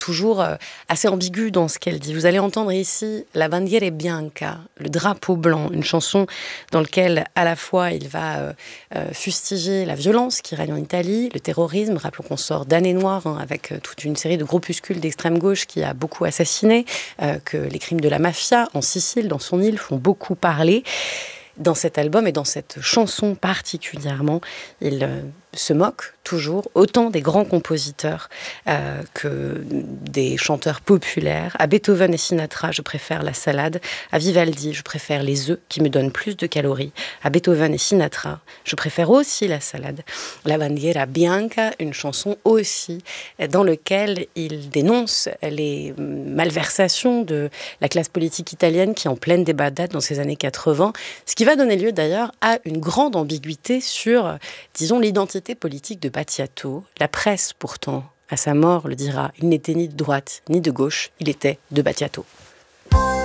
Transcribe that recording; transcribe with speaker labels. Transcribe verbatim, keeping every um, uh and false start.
Speaker 1: toujours euh, assez ambiguë dans ce qu'elle dit. Vous allez entendre ici La bandiera bianca, le drapeau blanc, une chanson dans laquelle à la fois il va euh, euh, fustiger la violence qui règne en Italie, le terrorisme. Rappelons qu'on sort d'années noires hein, avec euh, toute une série de groupuscules d'extrême gauche qui a beaucoup assassiné, euh, que les crimes de la mafia en Sicile, dans son île, font beaucoup parler. Dans cet album et dans cette chanson particulièrement, il euh, se moque toujours autant des grands compositeurs euh, que des chanteurs populaires. À Beethoven et Sinatra, je préfère la salade. À Vivaldi, je préfère les œufs qui me donnent plus de calories. À Beethoven et Sinatra, je préfère aussi la salade. La bandiera bianca, une chanson aussi dans laquelle il dénonce les malversations de la classe politique italienne qui est en pleine débandade dans ces années quatre-vingts, ce qui va donner lieu d'ailleurs à une grande ambiguïté sur, disons, l'identité politique de Battiato. La presse, pourtant, à sa mort, le dira, il n'était ni de droite ni de gauche, il était de Battiato.